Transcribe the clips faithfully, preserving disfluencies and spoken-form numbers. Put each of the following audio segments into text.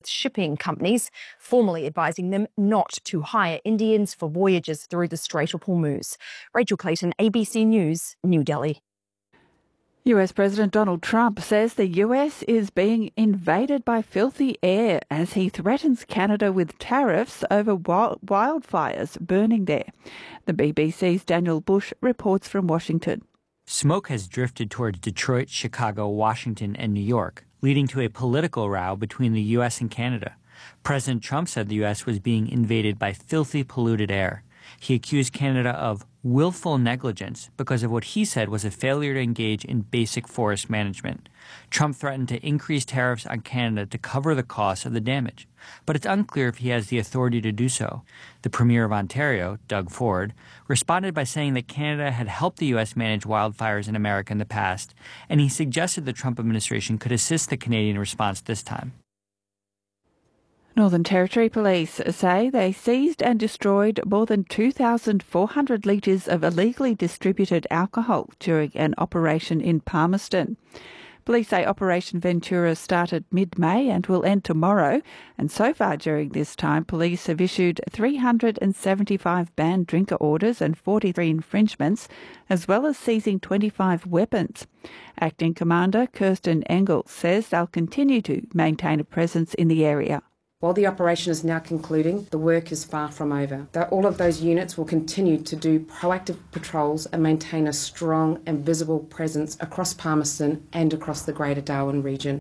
with shipping companies, formally advising them not to hire Indians for voyages through the Strait of Hormuz. Rachel Clayton, A B C News, New Delhi. U S President Donald Trump says the U S is being invaded by filthy air as he threatens Canada with tariffs over wild- wildfires burning there. The B B C's Daniel Bush reports from Washington. Smoke has drifted towards Detroit, Chicago, Washington, and New York, leading to a political row between the U S and Canada. President Trump said the U S was being invaded by filthy, polluted air. He accused Canada of willful negligence because of what he said was a failure to engage in basic forest management. Trump threatened to increase tariffs on Canada to cover the costs of the damage, but it's unclear if he has the authority to do so. The Premier of Ontario, Doug Ford, responded by saying that Canada had helped the U S manage wildfires in America in the past, and he suggested the Trump administration could assist the Canadian response this time. Northern Territory Police say they seized and destroyed more than two thousand four hundred litres of illegally distributed alcohol during an operation in Palmerston. Police say Operation Ventura started mid-May and will end tomorrow, and so far during this time police have issued three hundred seventy-five banned drinker orders and forty-three infringements, as well as seizing twenty-five weapons. Acting Commander Kirsten Engel says they'll continue to maintain a presence in the area. While the operation is now concluding, the work is far from over. That all of those units will continue to do proactive patrols and maintain a strong and visible presence across Palmerston and across the Greater Darwin region.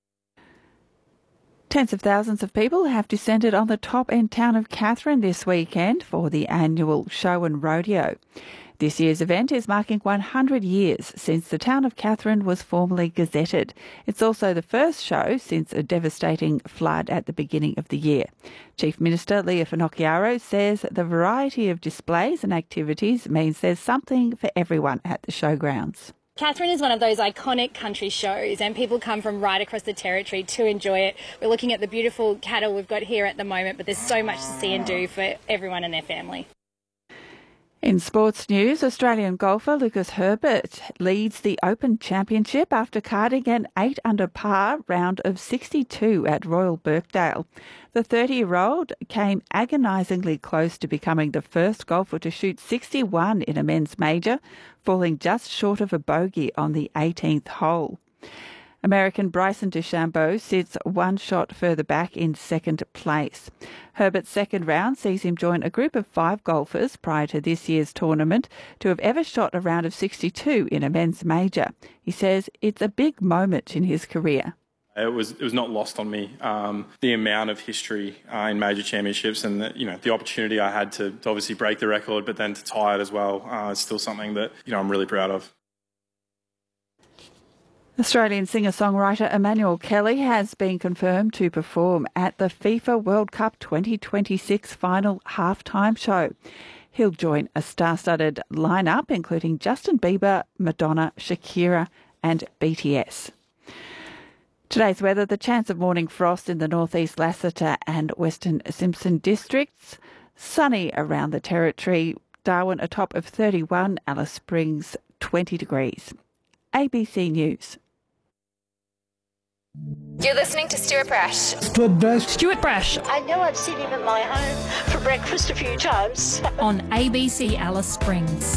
Tens of thousands of people have descended on the top-end town of Katherine this weekend for the annual show and rodeo. This year's event is marking one hundred years since the town of Katherine was formally gazetted. It's also the first show since a devastating flood at the beginning of the year. Chief Minister Leah Finocchiaro says the variety of displays and activities means there's something for everyone at the showgrounds. Katherine is one of those iconic country shows and people come from right across the territory to enjoy it. We're looking at the beautiful cattle we've got here at the moment, but there's so much to see and do for everyone and their family. In sports news, Australian golfer Lucas Herbert leads the Open Championship after carding an eight under par round of sixty-two at Royal Birkdale. The thirty-year-old came agonisingly close to becoming the first golfer to shoot sixty-one in a men's major, falling just short of a bogey on the eighteenth hole. American Bryson DeChambeau sits one shot further back in second place. Herbert's second round sees him join a group of five golfers prior to this year's tournament to have ever shot a round of sixty-two in a men's major. He says it's a big moment in his career. It was it was not lost on me, um, the amount of history uh, in major championships and the, you know the opportunity I had to, to obviously break the record, but then to tie it as well uh, is still something that you know I'm really proud of. Australian singer-songwriter Emmanuel Kelly has been confirmed to perform at the FIFA World Cup twenty twenty-six final halftime show. He'll join a star-studded lineup including Justin Bieber, Madonna, Shakira and B T S. Today's weather, the chance of morning frost in the northeast Lassiter and Western Simpson districts. Sunny around the territory. Darwin a top of thirty-one, Alice Springs twenty degrees. A B C News. You're listening to Stuart Brash. Stuart Brash. Stuart Brash. I know I've seen him in my home for breakfast a few times. On A B C Alice Springs.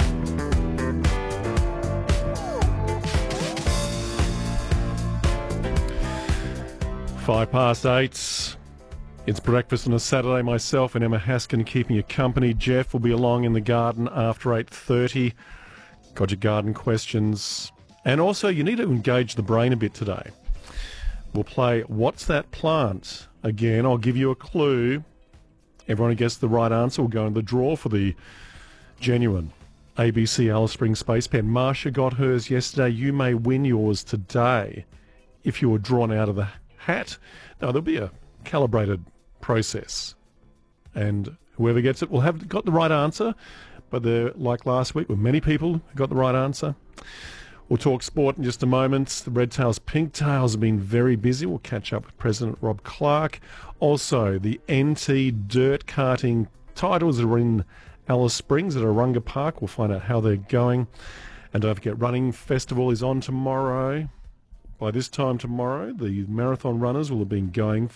Five past eight. It's breakfast on a Saturday. Myself and Emma Haskin keeping you company. Jeff will be along in the garden after eight thirty. Got your garden questions. And also, you need to engage the brain a bit today. We'll play What's That Plant? Again, I'll give you a clue. Everyone who gets the right answer will go in the draw for the genuine A B C Alice Springs Space Pen. Marsha got hers yesterday. You may win yours today if you were drawn out of the hat. Now, there'll be a calibrated process. And whoever gets it will have got the right answer. But there, like last week, with many people who got the right answer. We'll talk sport in just a moment. The Red Tails, Pink Tails have been very busy. We'll catch up with President Rob Clark. Also, the N T dirt karting titles are in Alice Springs at Arunga Park. We'll find out how they're going. And don't forget, Running Festival is on tomorrow. By this time tomorrow, the marathon runners will have been going